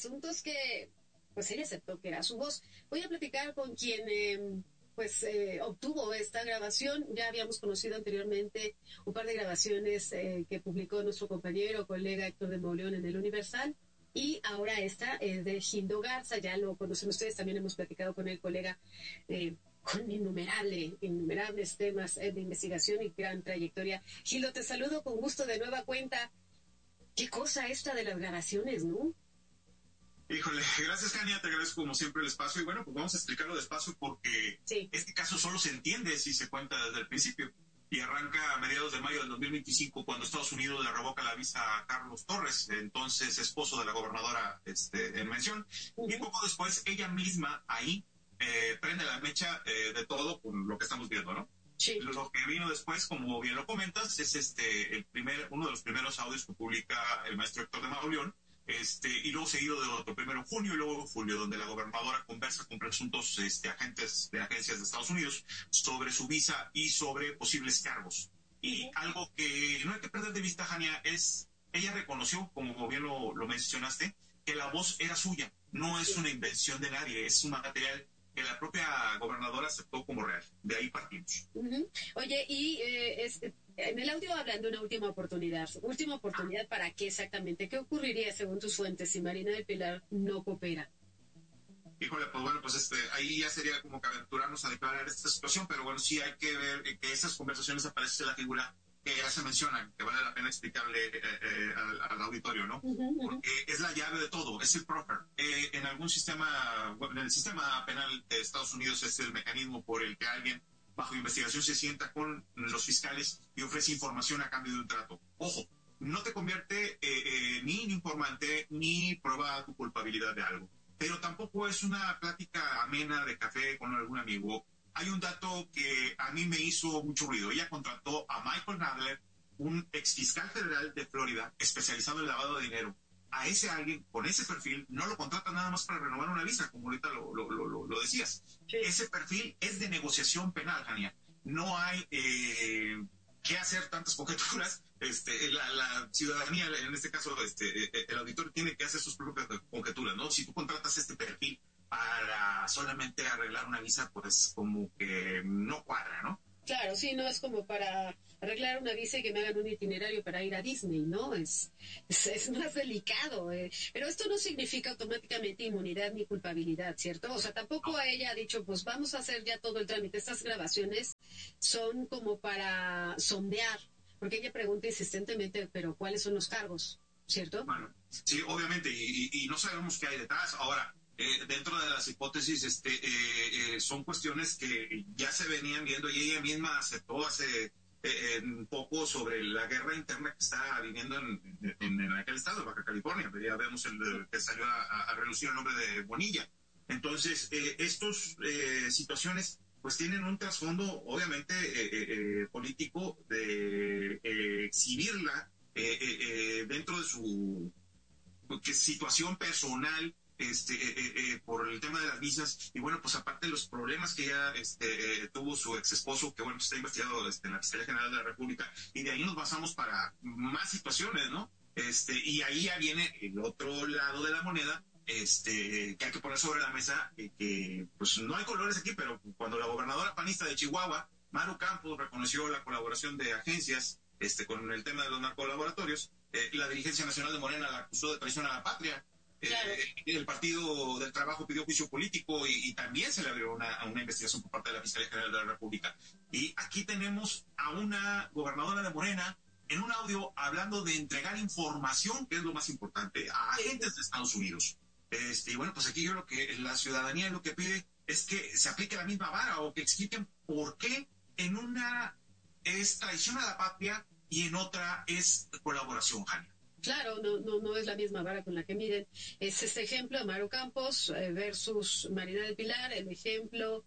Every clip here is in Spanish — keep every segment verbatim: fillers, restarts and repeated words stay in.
asunto es que pues ella aceptó que era su voz. Voy a platicar con quien eh, pues eh, obtuvo esta grabación. Ya habíamos conocido anteriormente un par de grabaciones eh, que publicó nuestro compañero, colega Héctor de Mauleón en el Universal. Y ahora esta es de Gildo Garza, ya lo conocen ustedes, también hemos platicado con el colega eh, con innumerable, innumerables temas eh, de investigación y gran trayectoria. Gildo, te saludo con gusto de nueva cuenta. Qué cosa esta de las grabaciones, ¿no? Híjole, gracias, Jania, te agradezco como siempre el espacio. Y bueno, pues vamos a explicarlo despacio porque sí. Este caso solo se entiende si se cuenta desde el principio. Y arranca a mediados de mayo del dos mil veinticinco cuando Estados Unidos le revoca la visa a Carlos Torres, entonces esposo de la gobernadora este, en mención. Uh-huh. Y poco después ella misma ahí eh, prende la mecha eh, de todo con lo que estamos viendo, ¿no? Sí. Lo que vino después, como bien lo comentas, es este el primer uno de los primeros audios que publica el maestro Héctor de Mauleón, este, y luego seguido de otro, primero en junio y luego en julio, donde la gobernadora conversa con presuntos este, agentes de agencias de Estados Unidos sobre su visa y sobre posibles cargos. Y uh-huh. algo que no hay que perder de vista, Jania, es, ella reconoció, como bien lo, lo mencionaste, que la voz era suya, no es una invención de nadie, es un material que la propia gobernadora aceptó como real. De ahí partimos. Uh-huh. Oye, y eh, es, en el audio hablan de una última oportunidad. ¿Última oportunidad para qué exactamente? ¿Qué ocurriría según tus fuentes si Marina del Pilar no coopera? Híjole, pues bueno, pues este, ahí ya sería como que aventurarnos a declarar esta situación, pero bueno, sí hay que ver que esas conversaciones aparece la figura que ya se mencionan, que vale la pena explicarle eh, eh, al, al auditorio, ¿no? Uh-huh, uh-huh. Porque es la llave de todo, es el proper. Eh, en algún sistema, bueno, en el sistema penal de Estados Unidos es el mecanismo por el que alguien bajo investigación se sienta con los fiscales y ofrece información a cambio de un trato. Ojo, no te convierte eh, eh, ni en informante ni prueba tu culpabilidad de algo, pero tampoco es una plática amena de café con algún amigo. Hay un dato que a mí me hizo mucho ruido. Ella contrató a Michael Nadler, un exfiscal federal de Florida, especializado en lavado de dinero. A ese alguien, con ese perfil, no lo contrata nada más para renovar una visa, como ahorita lo, lo, lo, lo decías. Sí. Ese perfil es de negociación penal, Jania. No hay eh, que hacer tantas conjeturas. Este, la, la ciudadanía, en este caso, este, el auditor tiene que hacer sus propias conjeturas, ¿no? Si tú contratas este perfil para solamente arreglar una visa, pues como que no cuadra, ¿no? Claro, sí, no es como para arreglar una visa y que me hagan un itinerario para ir a Disney, ¿no? Es, es, es más delicado. Eh. Pero esto no significa automáticamente inmunidad ni culpabilidad, ¿cierto? O sea, tampoco a ella ha dicho, pues vamos a hacer ya todo el trámite. Estas grabaciones son como para sondear, porque ella pregunta insistentemente, pero ¿cuáles son los cargos? ¿Cierto? Bueno, sí, obviamente, y, y, y no sabemos qué hay detrás. Ahora, Eh, dentro de las hipótesis este, eh, eh, son cuestiones que ya se venían viendo y ella misma aceptó hace eh, un poco sobre la guerra interna que está viviendo en, en, en aquel estado, Baja California. Ya vemos el, el que salió a, a relucir el nombre de Bonilla. Entonces, eh, estas eh, situaciones pues tienen un trasfondo obviamente eh, eh, político de eh, exhibirla eh, eh, eh, dentro de su que, situación personal. Este, eh, eh, por el tema de las visas, y bueno, pues aparte de los problemas que ya este, eh, tuvo su ex esposo, que bueno, pues está investigado este, en la Fiscalía General de la República, y de ahí nos basamos para más situaciones, ¿no? Este, y ahí ya viene el otro lado de la moneda, este, que hay que poner sobre la mesa, eh, que pues no hay colores aquí, pero cuando la gobernadora panista de Chihuahua, Maru Campos, reconoció la colaboración de agencias este, con el tema de los narcolaboratorios, eh, la dirigencia nacional de Morena la acusó de traición a la patria. Claro. Eh, el Partido del Trabajo pidió juicio político y, y también se le abrió una, una investigación por parte de la Fiscalía General de la República. Y aquí tenemos a una gobernadora de Morena en un audio hablando de entregar información, que es lo más importante, a agentes de Estados Unidos. Este, y bueno, pues aquí yo creo que la ciudadanía lo que pide es que se aplique la misma vara o que expliquen por qué en una es traición a la patria y en otra es colaboración, Jania. Claro, no, no, no es la misma vara con la que miden. Es este ejemplo de Maru Campos eh, versus Marina del Pilar, el ejemplo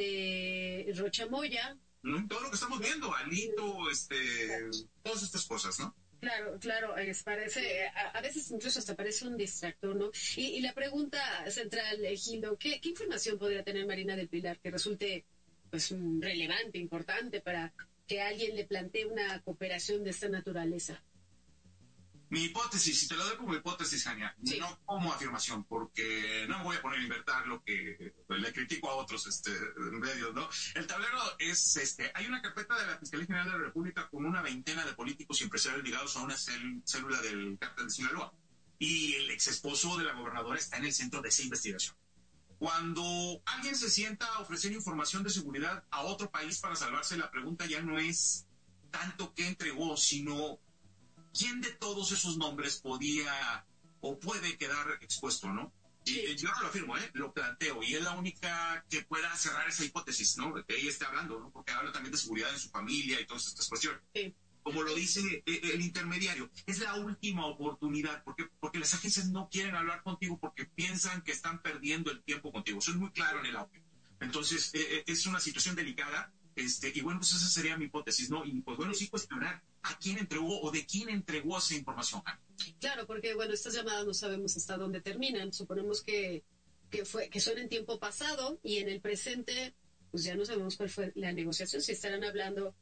de Rocha Moya. ¿No? Todo lo que estamos viendo, Alito, este, todas estas cosas, ¿no? Claro, claro, es, parece, a, a veces incluso hasta parece un distractor, ¿no? Y, y la pregunta central, Gildo, ¿qué, ¿qué información podría tener Marina del Pilar que resulte pues relevante, importante para que alguien le plantee una cooperación de esta naturaleza? Mi hipótesis, si te lo doy como hipótesis, Jania, sí. No como afirmación, porque no me voy a poner a inventar lo que le critico a otros este, medios, ¿no? El tablero es, este, hay una carpeta de la Fiscalía General de la República con una veintena de políticos y empresarios ligados a una cel- célula del cártel de Sinaloa. Y el ex esposo de la gobernadora está en el centro de esa investigación. Cuando alguien se sienta a ofrecer información de seguridad a otro país para salvarse, la pregunta ya no es tanto qué entregó, sino quién de todos esos nombres podía o puede quedar expuesto, ¿no? Y sí. Yo no lo afirmo, ¿eh? Lo planteo, y es la única que pueda cerrar esa hipótesis, ¿no? De que ella esté hablando, ¿no? Porque habla también de seguridad en su familia y todas estas cuestiones. Sí. Como lo dice el intermediario, es la última oportunidad, porque, porque las agencias no quieren hablar contigo porque piensan que están perdiendo el tiempo contigo. Eso es muy claro en el audio. Entonces, eh, es una situación delicada, este, y bueno, pues esa sería mi hipótesis, ¿no? Y pues bueno, sí cuestionar a quién entregó o de quién entregó esa información. Claro, porque bueno, estas llamadas no sabemos hasta dónde terminan. Suponemos que, que, fue, que son en tiempo pasado y en el presente, pues ya no sabemos cuál fue la negociación, si estarán hablando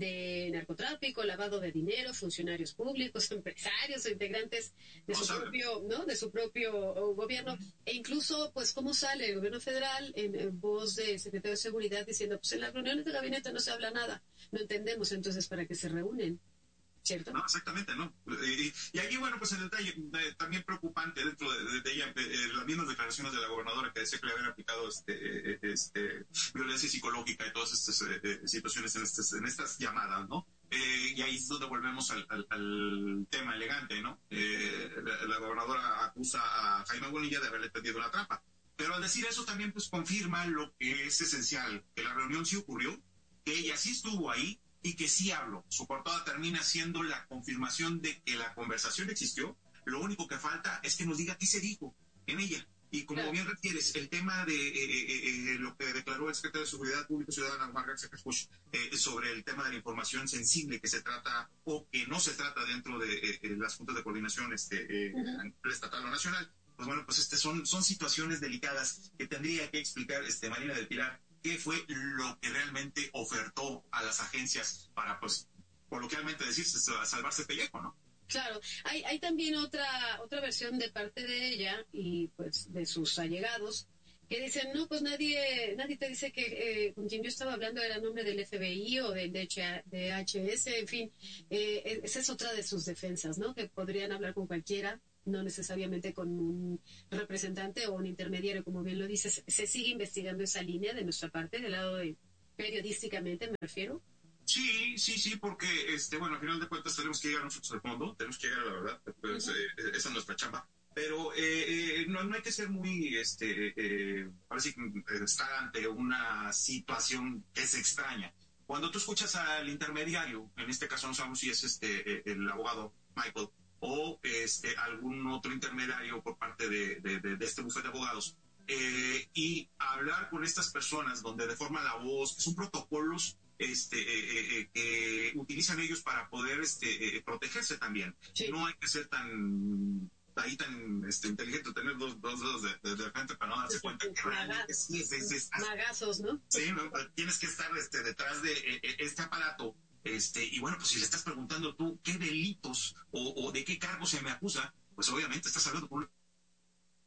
de narcotráfico, lavado de dinero, funcionarios públicos, empresarios o integrantes de su propio, ¿no? De su propio gobierno, e incluso, pues, cómo sale el gobierno federal en, en voz del secretario de Seguridad diciendo, pues, en las reuniones de gabinete no se habla nada, no entendemos, entonces, ¿para qué se reúnen? ¿Cierto? No, exactamente, ¿no? Y, y aquí, bueno, pues el detalle eh, también preocupante dentro de, de, de ella, eh, las mismas declaraciones de la gobernadora que decía que le habían aplicado este, eh, este, violencia psicológica y todas estas eh, situaciones en, estas, en estas llamadas, ¿no? Eh, y ahí es donde volvemos al, al, al tema elegante, ¿no? Eh, la, la gobernadora acusa a Jaime Bonilla de haberle tendido la trampa. Pero al decir eso también pues confirma lo que es esencial, que la reunión sí ocurrió, que ella sí estuvo ahí, y que sí habló. Su portada termina siendo la confirmación de que la conversación existió. Lo único que falta es que nos diga qué se dijo en ella. Y como claro. bien refieres, el tema de eh, eh, eh, lo que declaró el secretario de Seguridad Pública Ciudadana, Omar García Capuch, eh, sobre el tema de la información sensible que se trata o que no se trata dentro de eh, eh, las juntas de coordinación este, eh, uh-huh. estatal o nacional. Pues bueno, pues este son, son situaciones delicadas que tendría que explicar este, Marina del Pilar qué fue lo que realmente ofertó a las agencias para, pues, coloquialmente decirse, salvarse el pellejo, ¿no? Claro, hay, hay también otra otra versión de parte de ella y pues de sus allegados que dicen, no, pues nadie nadie te dice que eh, con quien yo estaba hablando era nombre del F B I o del D H S, en fin, eh, esa es otra de sus defensas, ¿no? Que podrían hablar con cualquiera, no necesariamente con un representante o un intermediario, como bien lo dices. Se sigue investigando esa línea de nuestra parte, del lado de periodísticamente, me refiero. Sí, sí, sí, porque, este, bueno, al final de cuentas tenemos que llegar nosotros al fondo, tenemos que llegar a la verdad, pues, uh-huh. eh, esa es nuestra chamba. Pero eh, eh, no, no hay que ser muy, este, eh, parece que estar ante una situación que es extraña. Cuando tú escuchas al intermediario, en este caso no sabemos si es este el abogado Michael, o este, algún otro intermediario por parte de, de, de, de este bufete de abogados, eh, y hablar con estas personas donde deforman la voz, que son protocolos este, eh, eh, que utilizan ellos para poder este, eh, protegerse también. Sí. No hay que ser tan ahí tan este, inteligente, tener dos, dos dedos de, de, de frente para no darse sí, cuenta que realmente sí es, es, es, magazos, ¿no? Sí, ¿no? Tienes que estar este, detrás de eh, este aparato. Este, y bueno, pues si le estás preguntando tú qué delitos o, o de qué cargo se me acusa, pues obviamente estás hablando con